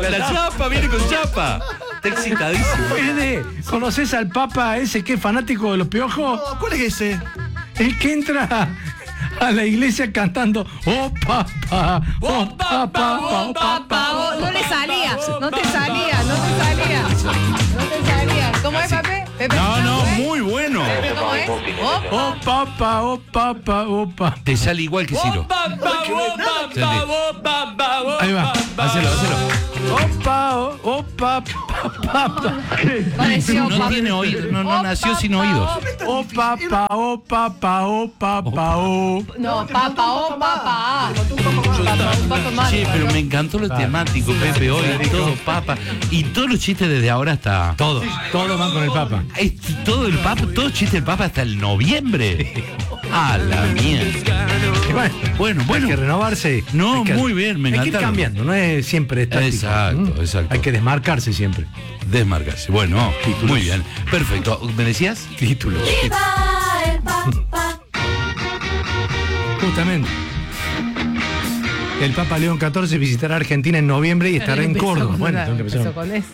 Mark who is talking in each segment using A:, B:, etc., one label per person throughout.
A: La chapa, viene con chapa. Está excitadísimo.
B: Fede, ¿conoces al Papa ese que es fanático de los piojos?
C: No, ¿cuál es ese?
B: El que entra a la iglesia cantando "Oh papá, oh papá, oh papá".
D: No le salía, no te salía. ¿Cómo es, Pepe?
A: No, muy bueno.
D: ¿Cómo es?
B: Oh papá, oh papá, oh papá.
A: Te sale igual que Ciro.
B: Ahí va.
A: Hacelo.
B: Opa, oh papá, papá.
D: Pareció
A: No tiene oídos, no nació sin oídos.
B: Oh papá, oh papá, oh papá, oh.
D: No, papá.
A: Sí, pero me encantó lo temático, Pepe, hoy, todo papa. Y todos los chistes desde ahora hasta...
B: Todos van con el Papa.
A: Todo el papa, todo chiste del papa hasta el noviembre. A la mierda. Bueno.
B: Hay que renovarse.
A: No, muy bien, me
B: Hay que ir
A: encantaron.
B: cambiando, no es siempre estático.
A: Exacto.
B: Hay que desmarcarse siempre.
A: Desmarcarse. Bueno, muy bien. Perfecto. ¿Me decías?
B: Títulos.
E: ¡Viva el Papa!
B: Justamente. El Papa León XIV visitará Argentina en noviembre y estará en Córdoba. Bueno, tengo que empezar.
D: con eso.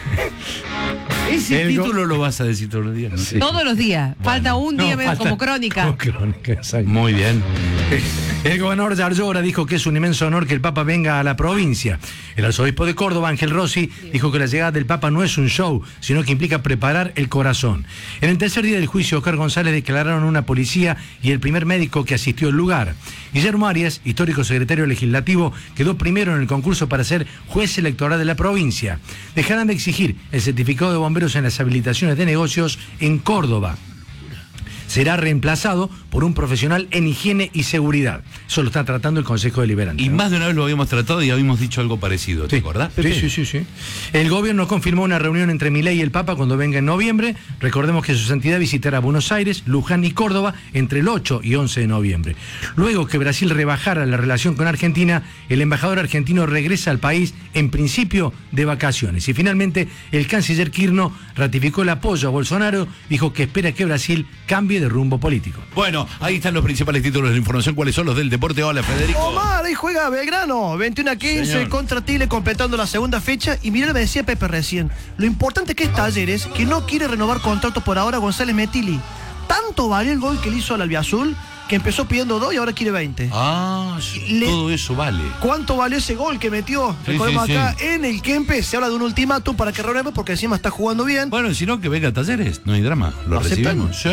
A: Ese
B: El
A: título lo vas a decir todos los días, ¿no?
B: Sí.
D: Todos los días. Falta un día como crónica.
B: Como crónica, exacto.
A: Muy bien.
B: El gobernador de Ayora dijo que es un inmenso honor que el Papa venga a la provincia. El arzobispo de Córdoba, Ángel Rossi, dijo que la llegada del Papa no es un show, sino que implica preparar el corazón. En el tercer día del juicio, Oscar González declararon una policía y el primer médico que asistió al lugar. Guillermo Arias, histórico secretario legislativo, quedó primero en el concurso para ser juez electoral de la provincia. Dejarán de exigir el certificado de bomberos en las habilitaciones de negocios en Córdoba. Será reemplazado por un profesional en higiene y seguridad. Eso lo está tratando el Consejo Deliberante.
A: Y más de una vez lo habíamos tratado y habíamos dicho algo parecido, ¿te acordás, Pepe?
B: Sí. El gobierno confirmó una reunión entre Milei y el Papa cuando venga en noviembre. Recordemos que su santidad visitará Buenos Aires, Luján y Córdoba entre el 8 y 11 de noviembre. Luego que Brasil rebajara la relación con Argentina, el embajador argentino regresa al país en principio de vacaciones. Y finalmente el canciller Kirchner ratificó el apoyo a Bolsonaro, dijo que espera que Brasil cambie de rumbo político.
A: Bueno, ahí están los principales títulos de la información. ¿Cuáles son los del deporte? Hola, Federico.
C: Omar, ahí juega Belgrano, 21-15
A: Señor.
C: contra Tigre, completando la segunda fecha. Y mirá, me decía Pepe recién, lo importante que es Talleres, que no quiere renovar contrato por ahora González Metilli. Tanto valió el gol que le hizo al albiazul, que empezó pidiendo 2 y ahora quiere 20.
A: Todo eso vale.
C: ¿Cuánto valió ese gol que metió? Recordemos
A: sí.
C: acá en el Kempe, se habla de un ultimátum para que renueve porque encima está jugando bien.
A: Bueno, si no, que venga a Talleres, no hay drama. Lo
C: ¿Aceptan?
A: recibimos. Sí.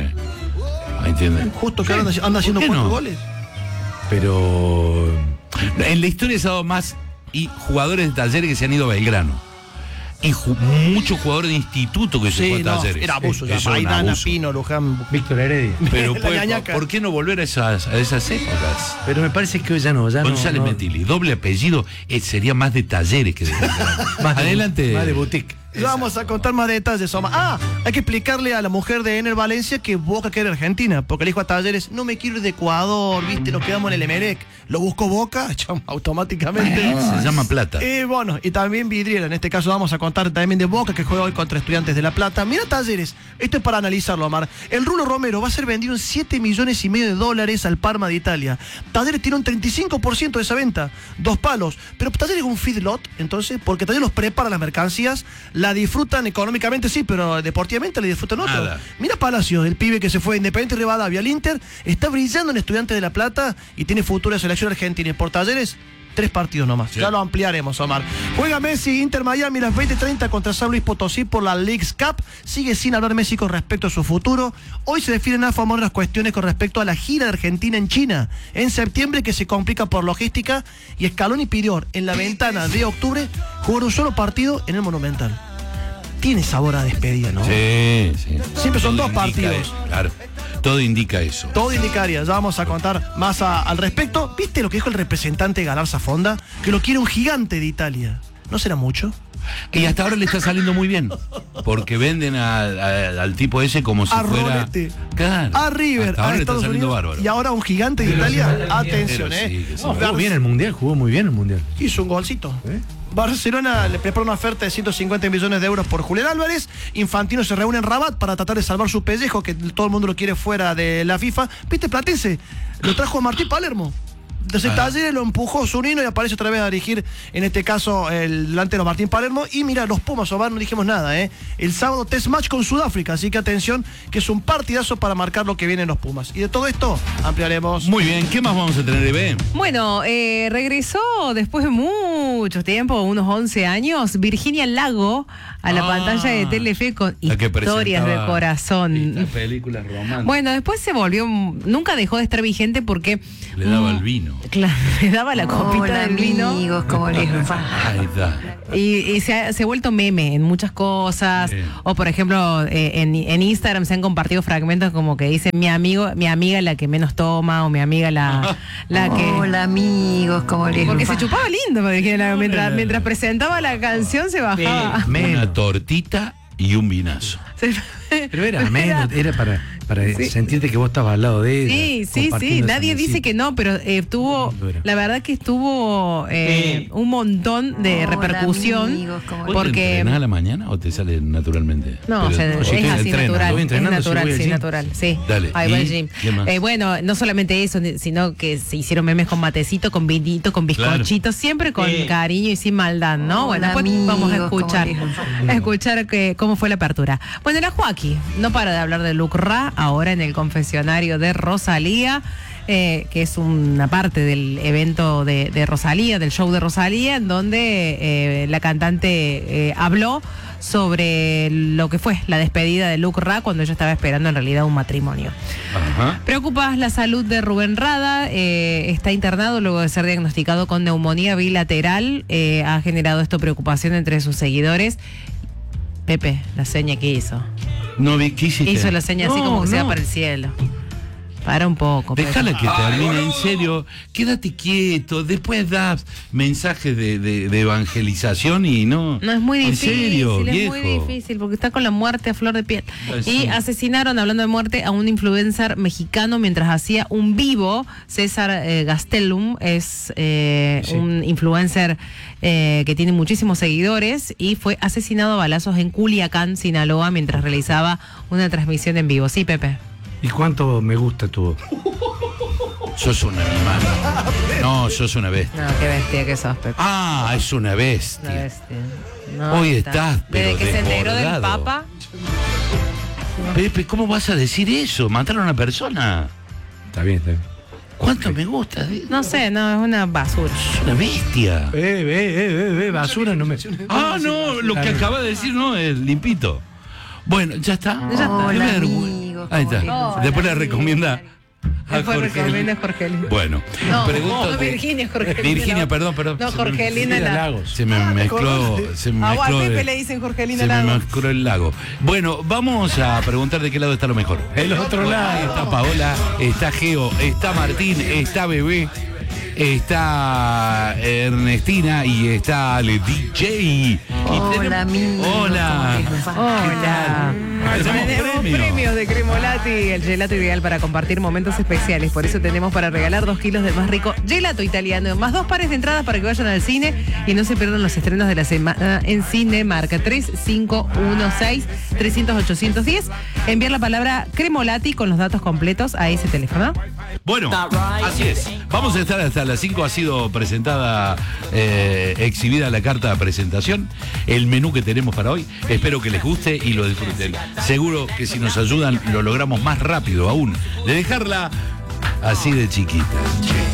A: Ahí entienden.
C: Justo que anda haciendo
A: ¿Por qué
C: 4
A: no?
C: goles.
B: Pero
A: En la historia se ha dado más y jugadores de Talleres que se han ido a Belgrano. Y muchos jugadores de instituto que se fue a Talleres.
C: era abuso.
A: Eso es un
C: Maidana,
A: abuso.
C: Pino, Luján.
B: Víctor Heredia.
A: Pero
C: La
A: pues,
C: ñañaca.
A: ¿por qué no volver a esas épocas?
B: Pero me parece que hoy ya no.
A: González Metilli, doble apellido, sería más de Talleres que de
B: Más de-
A: Adelante.
B: más de boutique.
C: Vamos a contar más detalles, Omar. Hay que explicarle a la mujer de Ener Valencia que Boca quiere Argentina, porque le dijo a Talleres, no me quiero ir de Ecuador, viste, nos quedamos en el Emelec. Lo buscó Boca, automáticamente.
A: Se llama Plata.
C: Bueno, y también Vidriera, en este caso vamos a contar también de Boca, que juega hoy contra Estudiantes de La Plata. Mira Talleres, esto es para analizarlo, Omar. El Rulo Romero va a ser vendido en $7,5 millones al Parma de Italia. Talleres tiene un 35% de esa venta, 2 palos. Pero Talleres es un feedlot, entonces, porque Talleres los prepara las mercancías, la disfrutan económicamente, sí, pero deportivamente la disfrutan otros.
A: Nada.
C: Mira Palacios, el pibe que se fue de Independiente Rivadavia al Inter, está brillando en Estudiantes de La Plata y tiene futura selección argentina. Y por Talleres, 3 partidos nomás.
A: Sí.
C: Ya lo ampliaremos, Omar. Juega Messi, Inter Miami, las 20:30 contra San Luis Potosí por la Leagues Cup. Sigue sin hablar Messi con respecto a su futuro. Hoy se definen a favor las cuestiones con respecto a la gira de Argentina en China. En septiembre, que se complica por logística. Y Scaloni pidió en la ventana de octubre jugar un solo partido en el Monumental. Tiene sabor a despedida, ¿no?
A: Sí.
C: Siempre son
A: Todo
C: 2
A: indica
C: partidos.
A: eso, claro. Todo indica eso.
C: Todo indicaría, ya vamos a contar más al respecto. ¿Viste lo que dijo el representante Galarza Fonda? Que lo quiere un gigante de Italia. ¿No será mucho?
A: Y hasta ahora le está saliendo muy bien. Porque venden al tipo ese como si
C: A
A: fuera.
C: Rolete.
A: Claro.
C: A River,
A: Hasta ahora
C: a
A: le está
C: Estados
A: saliendo
C: Unidos.
A: bárbaro.
C: Y ahora un gigante de Italia. Atención,
A: Pero sí, que sí.
B: Jugó bien el Mundial, jugó muy bien el Mundial.
C: Hizo un golcito. Barcelona le prepara una oferta de 150 millones de euros por Julián Álvarez. Infantino se reúne en Rabat para tratar de salvar su pellejo, que todo el mundo lo quiere fuera de la FIFA. ¿Viste Platense? Lo trajo a Martín Palermo. Entonces Talleres lo empujó Zunino y aparece otra vez a dirigir, en este caso, el delantero Martín Palermo. Y mira, los Pumas, Omar, no dijimos nada, ¿eh? El sábado test match con Sudáfrica, así que atención, que es un partidazo para marcar lo que vienen los Pumas. Y de todo esto ampliaremos.
A: Muy bien, ¿qué más vamos a tener, Eve?
D: Bueno, regresó después de mucho tiempo, unos 11 años, Virginia Lago a la pantalla de Telefe con Historias de Corazón.
A: Estas películas románticas.
D: Bueno, después se volvió, nunca dejó de estar vigente porque...
A: Le daba el vino.
D: Claro, le daba la copita del vino.
E: amigos, ¿cómo les va?
A: Ahí está.
D: Y se ha vuelto meme en muchas cosas. O por ejemplo, en Instagram se han compartido fragmentos como que dicen mi amiga la que menos toma, o mi amiga la que.
E: Hola amigos, ¿cómo les va?
D: Porque se chupaba lindo, mientras presentaba la canción se bajaba.
A: Una tortita y un vinazo.
B: Pero era menos, era para sentirte que vos estabas al lado de ella.
D: Sí. Nadie dice que no, pero la verdad que estuvo un montón de repercusión.
E: Amigos, ¿cómo
A: ¿Vos
D: porque
A: te entrenás a la mañana o te sale naturalmente?
D: no, o sea, es así natural.
B: Voy
D: Es
B: entrenando,
D: natural,
B: voy al
D: sí,
B: gym.
D: natural. Sí.
A: Dale,
D: Ahí va
A: ¿y
D: el gym.
A: qué más?
D: Bueno, no solamente eso, sino que se hicieron memes con matecito, con vinito, con bizcochito, siempre con cariño y sin maldad, ¿no? Bueno,
E: Hola,
D: después vamos a
E: amigos,
D: escuchar,
E: ¿cómo
D: cómo fue la apertura. Bueno, la Joaquín no para de hablar de Lucra, ahora en el confesionario de Rosalía, que es una parte del evento de Rosalía, del show de Rosalía, en donde la cantante habló sobre lo que fue la despedida de Lucra cuando ella estaba esperando en realidad un matrimonio.
A: Ajá.
D: Preocupa la salud de Rubén Rada, está internado luego de ser diagnosticado con neumonía bilateral, ha generado esto preocupación entre sus seguidores. Pepe, la seña que hizo.
A: No vi, ¿qué hiciste?
D: Hizo la seña así como que se va para el cielo. Para un poco.
A: Déjala
D: Pepe.
A: que termine, en serio. Quédate quieto. Después das mensajes de evangelización y no.
D: No, es muy
A: En
D: difícil,
A: serio,
D: es
A: viejo.
D: muy difícil, porque está con la muerte a flor de piel.
A: Ay,
D: Y
A: sí.
D: asesinaron, hablando de muerte, a un influencer mexicano mientras hacía un vivo. César Gastelum es un influencer que tiene muchísimos seguidores y fue asesinado a balazos en Culiacán, Sinaloa, mientras realizaba una transmisión en vivo. Sí, Pepe.
B: ¿Y cuánto me gusta tu?
A: Sos un animal. No, sos una bestia.
D: No, qué bestia que sos, Pepe.
A: Ah, es una bestia.
D: Una bestia. No,
A: Hoy
D: está.
A: estás, pero
D: Desde que se enteró del
A: desbordado.
D: Papa.
A: Pepe, ¿cómo vas a decir eso? Matar a una persona.
B: Está bien, está bien.
A: ¿Cuánto me gusta?
D: No sé, no, es una basura.
A: Es una bestia.
B: Basura no me.
A: Ah, no, lo que acaba de decir no es limpito. Bueno, ya está.
D: Ya está.
E: Hola,
A: Qué
E: amigos,
A: Ahí
E: ¿cómo les
A: está.
E: va?
A: Después le recomienda a
D: Después
A: Jorge.
D: recomienda a Jorgelina.
A: Bueno,
D: No,
A: pregunto.
D: no, Virginia, Jorgelina.
A: Virginia, perdón.
D: No, Jorgelina
B: Lagos.
A: Se me mezcló. Se me
D: A
A: mezcló.
D: Pepe le dicen Jorgelina
A: Se me
D: Lago.
A: mezcló el lago. Bueno, vamos a preguntar de qué lado está lo mejor.
B: El otro lado.
A: Está Paola, está Geo, está Martín, está Bebé, está Ernestina y está Ale DJ. Y
E: Hola, amigos,
A: Hola.
E: ¿cómo les va?
D: Hola.
A: Tenemos
D: Tenemos premios de Cremolati, el gelato ideal para compartir momentos especiales. Por eso tenemos para regalar 2 kilos del más rico gelato italiano, más 2 pares de entradas para que vayan al cine y no se pierdan los estrenos de la semana en Cinemarca. 3516-300-810. Enviar la palabra Cremolati con los datos completos a ese teléfono.
A: Bueno, así es. Vamos a estar hasta las 5. Ha sido presentada, exhibida la carta de presentación, el menú que tenemos para hoy. Espero que les guste y lo disfruten. Seguro que si nos ayudan lo logramos más rápido aún de dejarla así de chiquita.